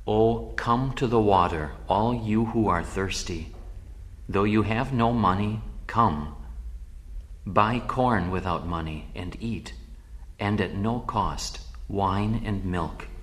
Oh, come to the water, all you who are thirsty. Though you have no money, come. Buy corn without money and eat, and at no cost wine and milk